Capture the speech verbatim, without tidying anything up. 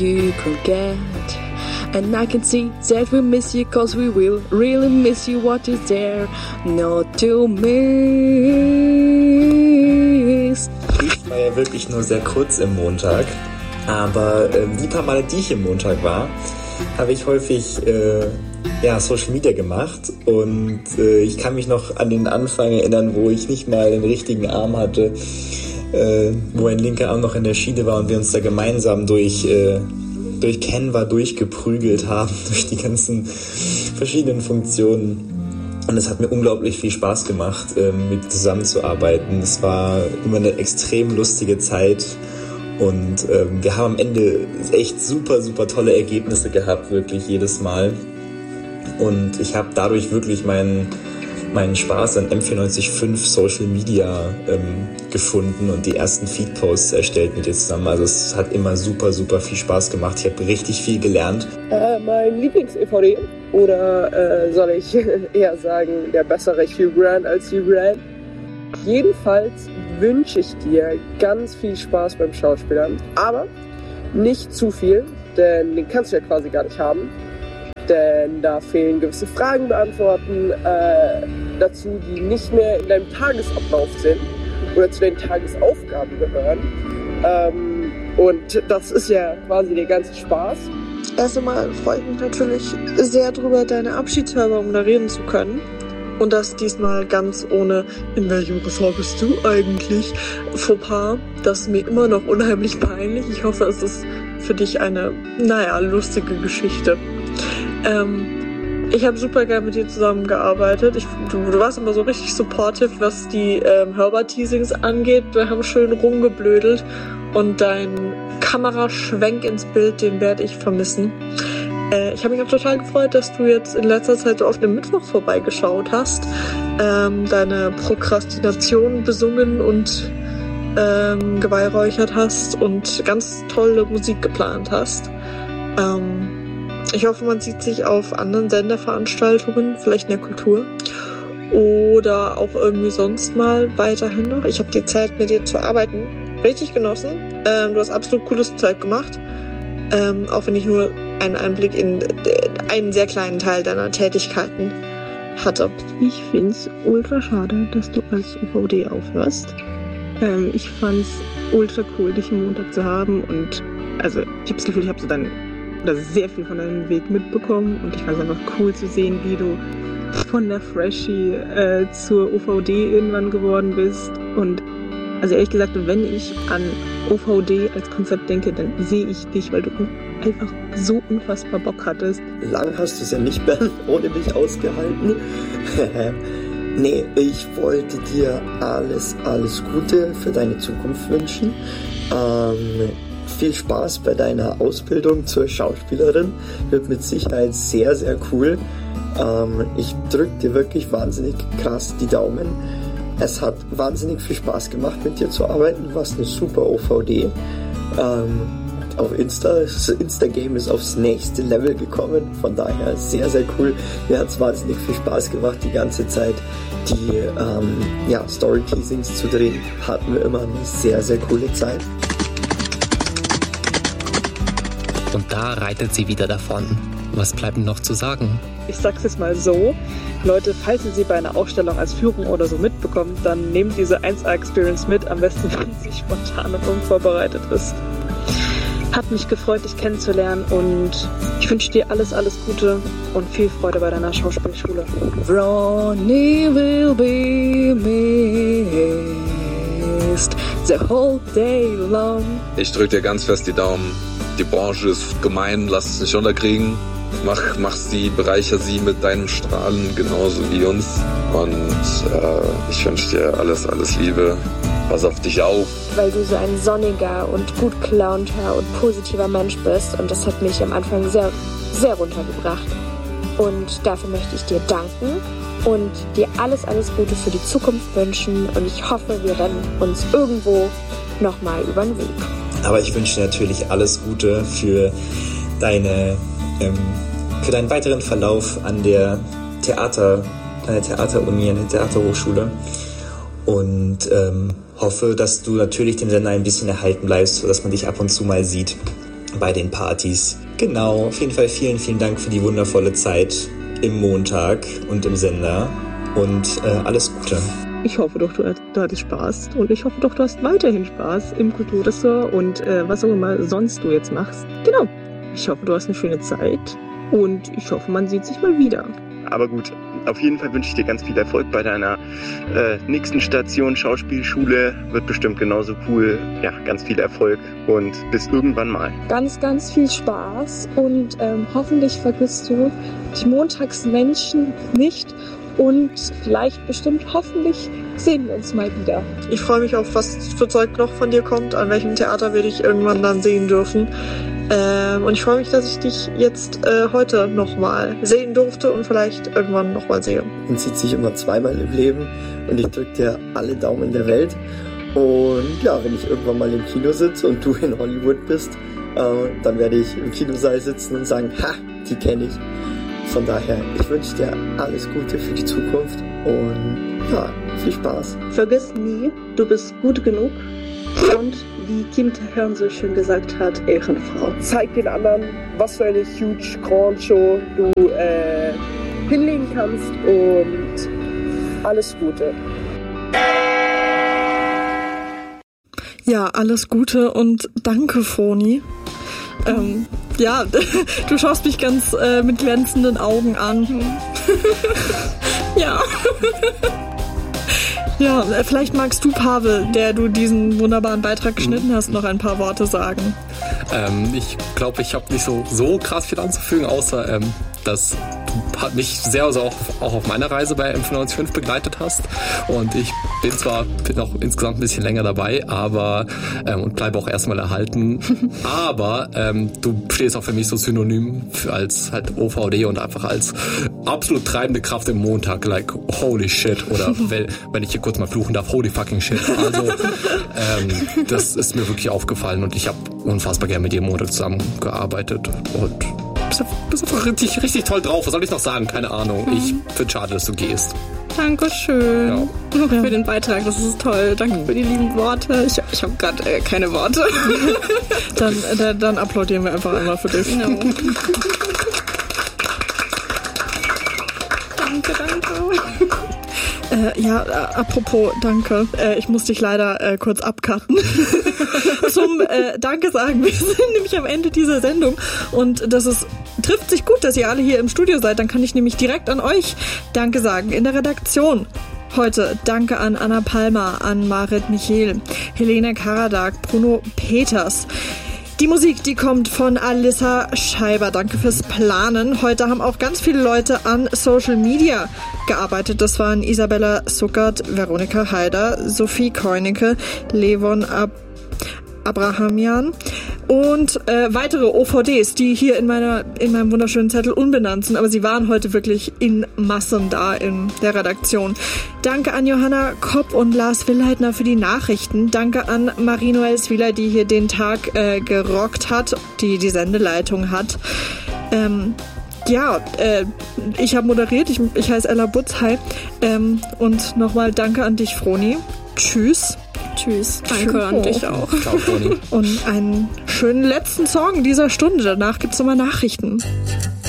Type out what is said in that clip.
you could get. And I can see that we miss you, cause we will really miss you. What is there not to miss? Ich war ja wirklich nur sehr kurz im Montag, aber äh, die paar Male, die ich im Montag war, habe ich häufig äh, ja, Social Media gemacht und äh, ich kann mich noch an den Anfang erinnern, wo ich nicht mal den richtigen Arm hatte, äh, wo ein linker Arm noch in der Schiene war und wir uns da gemeinsam durch... Äh, durch Canva durchgeprügelt haben, durch die ganzen verschiedenen Funktionen. Und es hat mir unglaublich viel Spaß gemacht, mit zusammenzuarbeiten. Es war immer eine extrem lustige Zeit und wir haben am Ende echt super, super tolle Ergebnisse gehabt, wirklich jedes Mal. Und ich habe dadurch wirklich meinen meinen Spaß an M vierundneunzig Komma fünf Social Media ähm, gefunden und die ersten Feed-Posts erstellt mit dir zusammen. Also es hat immer super, super viel Spaß gemacht. Ich habe richtig viel gelernt. Äh, mein Lieblings-E V D oder äh, soll ich eher sagen, der bessere Hugh Grant als Hugh Grant? Jedenfalls wünsche ich dir ganz viel Spaß beim Schauspielern, aber nicht zu viel, denn den kannst du ja quasi gar nicht haben. Denn da fehlen gewisse Fragen beantworten äh, dazu, die nicht mehr in deinem Tagesablauf sind oder zu den Tagesaufgaben gehören. Ähm, und das ist ja quasi der ganze Spaß. Erst einmal freue ich mich natürlich sehr darüber, deine Abschiedsfeier moderieren zu können. Und das diesmal ganz ohne, in welchem Ressort bist du eigentlich, Fauxpas. Das ist mir immer noch unheimlich peinlich. Ich hoffe, es ist für dich eine, naja, lustige Geschichte. Ähm, ich habe super gerne mit dir zusammengearbeitet. Ich, du, du warst immer so richtig supportive, was die ähm, Herbert-Teasings angeht. Wir haben schön rumgeblödelt und dein Kameraschwenk ins Bild, den werde ich vermissen. Äh, ich habe mich auch total gefreut, dass du jetzt in letzter Zeit so auf dem Mittwoch vorbeigeschaut hast, ähm, deine Prokrastination besungen und ähm, geweihräuchert hast und ganz tolle Musik geplant hast. Ähm, Ich hoffe, man sieht sich auf anderen Senderveranstaltungen, vielleicht in der Kultur oder auch irgendwie sonst mal weiterhin noch. Ich habe die Zeit, mit dir zu arbeiten, richtig genossen. Ähm, du hast absolut cooles Zeug gemacht, ähm, auch wenn ich nur einen Einblick in einen sehr kleinen Teil deiner Tätigkeiten hatte. Ich finde es ultra schade, dass du als U V D aufhörst. Ähm, ich fand es ultra cool, dich am Montag zu haben und also ich habe das Gefühl, ich habe so dann oder sehr viel von deinem Weg mitbekommen und ich fand es einfach cool zu sehen, wie du von der Freshie äh, zur O V D irgendwann geworden bist und also ehrlich gesagt, wenn ich an O V D als Konzept denke, dann sehe ich dich, weil du einfach so unfassbar Bock hattest. Lang hast du es ja nicht mehr ohne mich ausgehalten. Nee, ich wollte dir alles, alles Gute für deine Zukunft wünschen. Ähm, Viel Spaß bei deiner Ausbildung zur Schauspielerin. Wird mit Sicherheit sehr, sehr cool. Ähm, ich drücke dir wirklich wahnsinnig krass die Daumen. Es hat wahnsinnig viel Spaß gemacht, mit dir zu arbeiten. Du warst eine super O V D. Ähm, auf Insta, das Insta-Game ist aufs nächste Level gekommen. Von daher sehr, sehr cool. Mir hat es wahnsinnig viel Spaß gemacht, die ganze Zeit die ähm, ja, Story-Teasings zu drehen. Hatten wir immer eine sehr, sehr coole Zeit. Und da reitet sie wieder davon. Was bleibt noch zu sagen? Ich sag's jetzt mal so, Leute, falls ihr sie bei einer Ausstellung als Führung oder so mitbekommt, dann nehmt diese eins A-Experience mit, am besten, wenn sie spontan und unvorbereitet ist. Hat mich gefreut, dich kennenzulernen und ich wünsche dir alles, alles Gute und viel Freude bei deiner Schauspielschule. Ronny will be missed the whole day long. Ich drücke dir ganz fest die Daumen. Die Branche ist gemein, lass es nicht unterkriegen. Mach, mach sie, bereicher sie mit deinem Strahlen genauso wie uns. Und äh, ich wünsche dir alles, alles Liebe. Pass auf dich auf. Weil du so ein sonniger und gut gelaunter und positiver Mensch bist. Und das hat mich am Anfang sehr, sehr runtergebracht. Und dafür möchte ich dir danken und dir alles, alles Gute für die Zukunft wünschen. Und ich hoffe, wir rennen uns irgendwo nochmal über den Weg. Aber ich wünsche dir natürlich alles Gute für deine, ähm, für deinen weiteren Verlauf an der Theater, an der Theateruni, an der Theaterhochschule. Und ähm, hoffe, dass du natürlich dem Sender ein bisschen erhalten bleibst, sodass man dich ab und zu mal sieht. bei den Partys. Genau, auf jeden Fall vielen, vielen Dank für die wundervolle Zeit im Montag und im Sender und äh, alles Gute. Ich hoffe doch, du, du hattest Spaß und ich hoffe doch, du hast weiterhin Spaß im Kulturressort und äh, was auch immer sonst du jetzt machst. Genau, ich hoffe, du hast eine schöne Zeit und ich hoffe, man sieht sich mal wieder. Aber gut, auf jeden Fall wünsche ich dir ganz viel Erfolg bei deiner äh, nächsten Station, Schauspielschule. Wird bestimmt genauso cool. Ja, ganz viel Erfolg und bis irgendwann mal. Ganz, ganz viel Spaß und ähm, hoffentlich vergisst du die Montagsmenschen nicht und vielleicht, bestimmt, hoffentlich sehen wir uns mal wieder. Ich freue mich auf, was für Zeug noch von dir kommt, an welchem Theater wir dich irgendwann dann sehen dürfen. Ähm, und ich freue mich, dass ich dich jetzt äh, heute nochmal sehen durfte und vielleicht irgendwann nochmal sehe. Man sieht sich immer zweimal im Leben und ich drücke dir alle Daumen der Welt. Und ja, wenn ich irgendwann mal im Kino sitze und du in Hollywood bist, äh, dann werde ich im Kinosaal sitzen und sagen, ha, die kenne ich. Von daher, ich wünsche dir alles Gute für die Zukunft und ja, viel Spaß. Vergiss nie, du bist gut genug und wie Kim Tae-hyun so schön gesagt hat, Ehrenfrau. Zeig den anderen, was für eine huge Grand Show du äh, hinlegen kannst und alles Gute. Ja, alles Gute und danke, Froni. Ähm, ja, du schaust mich ganz äh, mit glänzenden Augen an. Ja. Ja, vielleicht magst du, Pavel, der du diesen wunderbaren Beitrag geschnitten hast, noch ein paar Worte sagen. Ähm, ich glaube, ich habe nicht so, so krass viel anzufügen, außer ähm, dass du mich sehr also auch, auch auf meiner Reise bei M fünfundneunzig Komma fünf begleitet hast. Und ich bin zwar bin noch insgesamt ein bisschen länger dabei, aber ähm, und bleibe auch erstmal erhalten. Aber ähm, du stehst auch für mich so synonym für als halt O V D und einfach als absolut treibende Kraft im Montag. Like, holy shit. Oder wenn, wenn ich hier kurz mal fluchen darf, holy fucking shit. Also ähm, das ist mir wirklich aufgefallen und ich habe unfassbar gerne mit dir im Montag zusammengearbeitet und bist, bist einfach richtig, richtig toll drauf. Was soll ich noch sagen? Keine Ahnung. Mhm. Ich finde es schade, dass du gehst. Dankeschön. Ja. Auch für den Beitrag, das ist toll. Danke für die lieben Worte. Ich, ich habe gerade äh, keine Worte. dann, dann, dann applaudieren wir einfach einmal für dich. No. Danke, danke. Äh, ja, äh, apropos danke. Äh, ich muss dich leider äh, kurz abcutten. Zum äh, Danke sagen. Wir sind nämlich am Ende dieser Sendung und das ist, trifft sich gut, dass ihr alle hier im Studio seid. Dann kann ich nämlich direkt an euch Danke sagen. In der Redaktion heute Danke an Anna Palmer, an Marit Michel, Helene Karadak, Bruno Peters. Die Musik, die kommt von Alissa Scheiber. Danke fürs Planen. Heute haben auch ganz viele Leute an Social Media gearbeitet. Das waren Isabella Suckert, Veronika Heider, Sophie Keunicke, Levon Ab- Abrahamian und äh, weitere O V Ds, die hier in meiner in meinem wunderschönen Zettel unbenannt sind, aber sie waren heute wirklich in Massen da in der Redaktion. Danke an Johanna Kopp und Lars Willleitner für die Nachrichten. Danke an Marie-Noël Swieler, die hier den Tag äh, gerockt hat, die die Sendeleitung hat. Ähm, ja, äh, ich habe moderiert, ich, ich heiße Ella Butz, hi. Ähm, und nochmal danke an dich, Froni. Tschüss. Tschüss. Danke an dich auch. Ciao, Froni. Und einen schönen letzten Song dieser Stunde. Danach gibt's nochmal Nachrichten.